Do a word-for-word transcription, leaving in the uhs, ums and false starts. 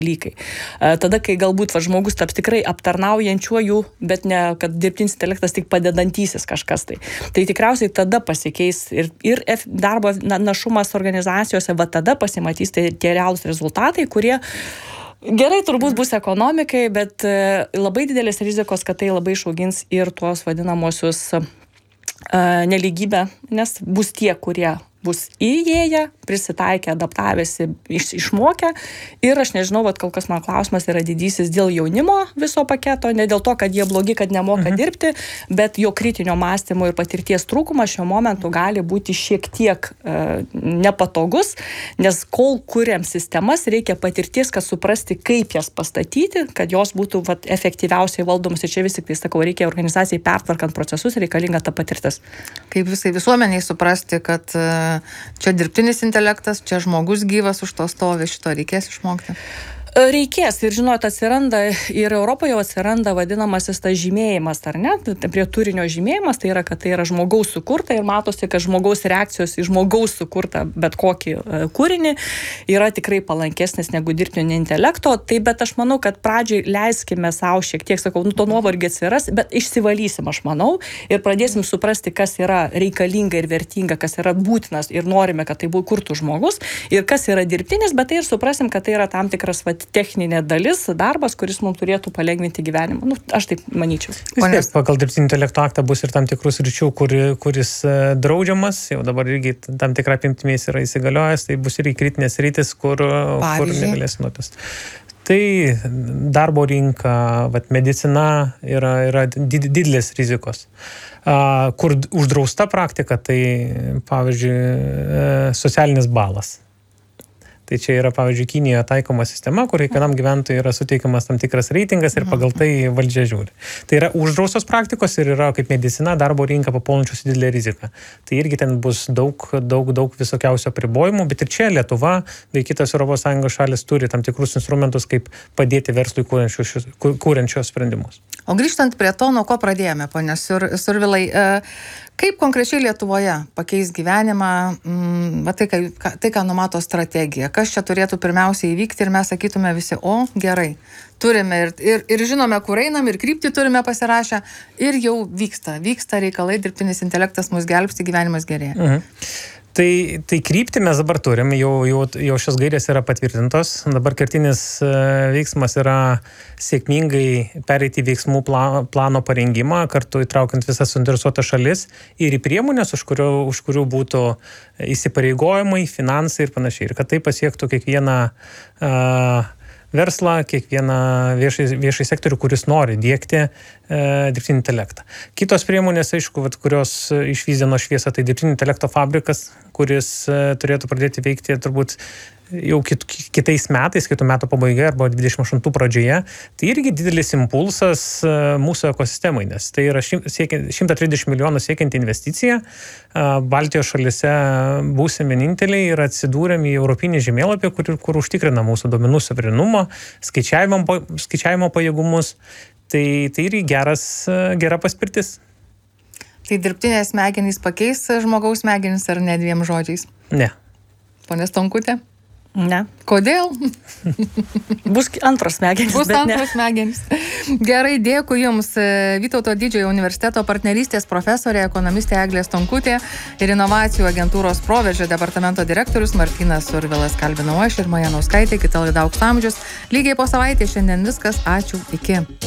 dalykai. Tada, kai galbūt va, žmogus taps tikrai aptarnaujančiuoju, bet ne, kad dirbtinis intelektas tik padedantysis kažkas tai. Tai tikriausiai tada pasikeis ir, ir darbo našumas organizacijose, va tada pasimatys tai tie realūs rezultatai, kurie gerai turbūt bus ekonomikai, bet labai didelės rizikos, kad tai labai išaugins ir tuos vadinamosius nelygybę, nes bus tie, kurie bus įėję, prisitaikę, adaptavęsi, iš, išmokę. Ir aš nežinau, bet kol kas man klausimas yra didysis dėl jaunimo viso paketo, ne dėl to, kad jie blogi, kad nemoka mhm. dirbti, bet jo kritinio mąstymo ir patirties trūkumas šiuo momentu gali būti šiek tiek e, nepatogus, nes kol kuriam sistemas, reikia patirties, kad suprasti, kaip jas pastatyti, kad jos būtų vat, efektyviausiai valdomus. Ir čia vis tik tai, sakau, reikia organizacijai pertvarkant procesus, reikalinga ta patirtis. Kaip visai visuomeniai suprasti, kad čia dirbtinis intelektas, čia žmogus gyvas už to stovi, šito reikės išmokti? Reikės ir, žinot, atsiranda ir Europoje atsiranda vadinamasis tas žymėjimas, ar ne? Prie turinio žymėjimas, tai yra, kad tai yra žmogaus sukurta ir matosi, kad žmogaus reakcijos į žmogaus sukurtą bet kokį kūrinį yra tikrai palankesnis negu dirbtinio intelekto. Tai bet aš manau, kad pradžiai leiskime savo šiek tiek, sakau, nu to nuovargį atsiras, bet išsivalysim, aš manau, ir pradėsim suprasti, kas yra reikalinga ir vertinga, kas yra būtinas ir norime, kad tai būtų kurtų žmogus ir kas yra dirbtinis, bet tai ir suprasim, kad tai yra tam tikras va, techninė dalis, darbas, kuris mums turėtų palengvinti gyvenimą. Nu, aš taip manyčiau. Vis tiek, pagal dirbtinio intelekto aktą bus ir tam tikrus ryčių, kuri, kuris uh, draudžiamas, jau dabar irgi tam tikra apimtimis yra įsigaliojęs, tai bus irgi kritinės rytis, kur, kur negalės nuotis. Tai darbo rinka, vat, medicina yra, yra did, didelės rizikos. Uh, kur uždrausta praktika, tai pavyzdžiui, uh, socialinis balas. Tai čia yra, pavyzdžiui, Kinijoje taikoma sistema, kur kiekvienam gyventojui yra suteikiamas tam tikras reitingas ir pagal tai valdžia žiūri. Tai yra uždraustos praktikos ir yra kaip medicina, darbo rinka papuolančios didelė rizika. Tai irgi ten bus daug, daug, daug visokiausio apribojimų, bet ir čia Lietuva bei kitos Europos Sąjungos šalis turi tam tikrus instrumentus, kaip padėti verslui kūrenčios sprendimus. O grįžtant prie to, nuo ko pradėjome, ponia Sur, Survilai, kaip konkrečiai Lietuvoje pakeis gyvenimą, m, va, tai, ką, tai, ką numato strategija, kas čia turėtų pirmiausiai įvykti ir mes sakytume visi, o gerai, turime ir, ir, ir žinome, kur einam, ir kryptį turime pasirašę, ir jau vyksta, vyksta reikalai, dirbtinis intelektas mus gelbsti, gyvenimas gerėja. Mhm. Tai, tai kryptį mes dabar turim, jau, jau, jau šios gairės yra patvirtintos, dabar kertinis veiksmas yra sėkmingai pereiti veiksmų plano, plano parengimą, kartu įtraukiant visas suinteresuotas šalis ir į priemonės, už kurių, už kurių būtų įsipareigojimai, finansai ir panašiai. Ir kad tai pasiektų kiekvieną uh, verslą, kiekvieną viešai, viešai sektorių, kuris nori diegti e, dirbtinį intelektą. Kitos priemonės, aišku, vat, kurios išvys dienos šviesą, tai dirbtinio intelekto fabrikas, kuris e, turėtų pradėti veikti turbūt jau kit, kitais metais, kitų metų pabaigoje arba dvidešimt aštuntų pradžioje. Tai irgi didelis impulsas e, mūsų ekosistemai, nes tai yra šimtas trisdešimt milijonų siekianti investicija. E, Baltijos šalise būsim vieninteliai ir atsidūrėm į europinį žemėlapį, kur, kur užtikrina mūsų duomenų suverenumo, skaičiavimo, skaičiavimo pajėgumus. Tai, tai irgi geras, gera paspirtis. Tai dirbtinės smegenys pakeis žmogaus smegenys ar ne dviem žodžiais? Ne. Pone Stonkutė? Ne. Kodėl? Bus antros smegenys. Bus antros smegenys. Gerai, dėkui Jums. Vytauto Didžiojo universiteto partnerystės profesorė, ekonomistė Eglė Stonkutė ir inovacijų agentūros Proveržio departamento direktorius Martynas Survilas. Kalbinau aš ir Maja Nauskaitė, kita laida Aukso amžius. Lygiai po savaitės šiandien viskas. Ačiū. Iki.